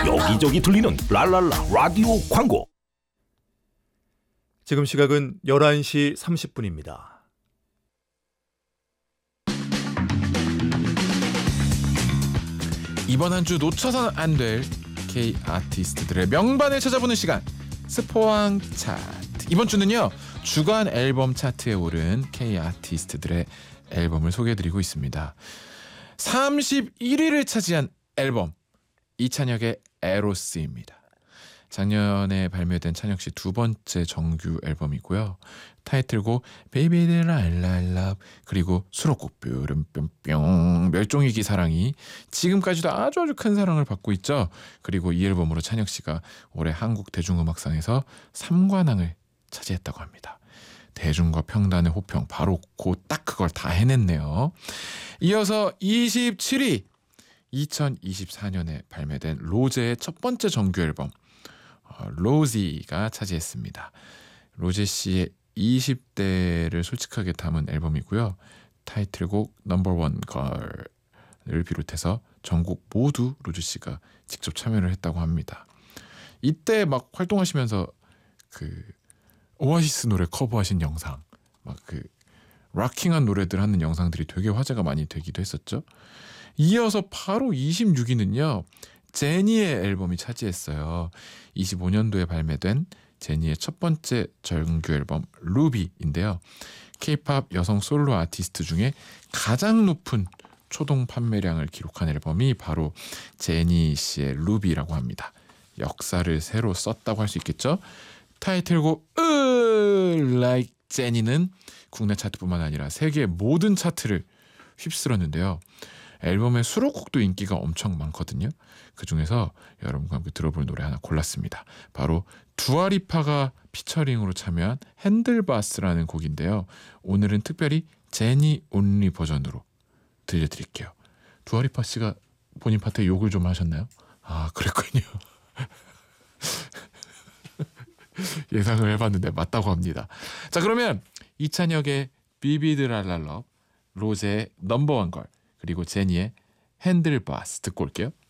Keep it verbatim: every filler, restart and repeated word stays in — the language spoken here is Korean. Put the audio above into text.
여기저기 들리는 랄랄라 라디오 광고. 지금 시각은 열한 시 삼십 분입니다. 이번 한 주 놓쳐선 안 될 K 아티스트들의 명반을 찾아보는 시간, 스포왕 차트. 이번 주는요, 주간 앨범 차트에 오른 K 아티스트들의 앨범을 소개해드리고 있습니다. 삼십일 위를 차지한 앨범, 이찬혁의 에로스입니다. 작년에 발매된 찬혁 씨 두 번째 정규 앨범이고요. 타이틀곡 Baby That I Love, 그리고 수록곡 뿅뿅뿅 멸종위기 사랑이 지금까지도 아주 아주 큰 사랑을 받고 있죠. 그리고 이 앨범으로 찬혁 씨가 올해 한국 대중음악상에서 삼관왕을 차지했다고 합니다. 대중과 평단의 호평, 바로 곧 딱 그걸 다 해냈네요. 이어서 이십칠 위, 이천이십사 년에 발매된 로제의 첫 번째 정규 앨범 로지가 차지했습니다. 로제 씨의 이십 대를 솔직하게 담은 앨범이고요. 타이틀곡 넘버원 걸을 비롯해서 전곡 모두 로제 씨가 직접 참여를 했다고 합니다. 이때 막 활동하시면서 그 오아시스 노래 커버하신 영상, 막 그 락킹한 노래들 하는 영상들이 되게 화제가 많이 되기도 했었죠. 이어서 바로 이십육 위는요, 제니의 앨범이 차지했어요. 이십오 년도에 발매된 제니의 첫 번째 정규 앨범 루비인데요. K-팝 여성 솔로 아티스트 중에 가장 높은 초동 판매량을 기록한 앨범이 바로 제니 씨의 루비라고 합니다. 역사를 새로 썼다고 할 수 있겠죠. 타이틀곡 으 like 제니는 국내 차트뿐만 아니라 세계 모든 차트를 휩쓸었는데요. 앨범의 수록곡도 인기가 엄청 많거든요. 그중에서 여러분과 함께 들어볼 노래 하나 골랐습니다. 바로 두아리파가 피처링으로 참여한 핸들바스라는 곡인데요. 오늘은 특별히 제니 온리 버전으로 들려드릴게요. 두아리파 씨가 본인 파트에 욕을 좀 하셨나요? 아, 그랬군요. 예상을 해봤는데 맞다고 합니다. 자, 그러면 이찬혁의 비비드랄랄러, 로제의 넘버원 걸, 그리고 제니의 핸들바스 듣고 올게요.